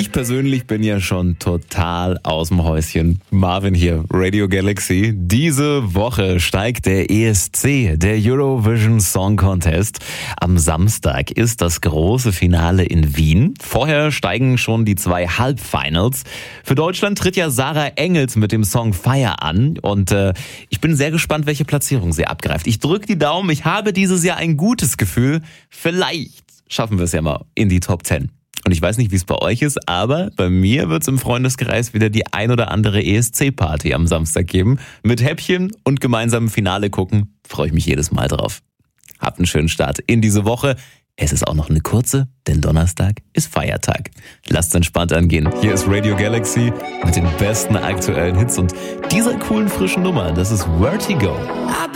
Ich persönlich bin ja schon total aus dem Häuschen. Marvin hier, Radio Galaxy. Diese Woche steigt der ESC, der Eurovision Song Contest. Am Samstag ist das große Finale in Wien. Vorher steigen schon die 2 Halbfinals. Für Deutschland tritt ja Sarah Engels mit dem Song Fire an. Und ich bin sehr gespannt, welche Platzierung sie abgreift. Ich drücke die Daumen. Ich habe dieses Jahr ein gutes Gefühl. Vielleicht schaffen wir es ja mal in die Top 10. Und ich weiß nicht, wie es bei euch ist, aber bei mir wird es im Freundeskreis wieder die ein oder andere ESC-Party am Samstag geben. Mit Häppchen und gemeinsamem Finale gucken, freue ich mich jedes Mal drauf. Habt einen schönen Start in diese Woche. Es ist auch noch eine kurze, denn Donnerstag ist Feiertag. Lasst entspannt angehen. Hier ist Radio Galaxy mit den besten aktuellen Hits und dieser coolen frischen Nummer. Das ist Vertigo.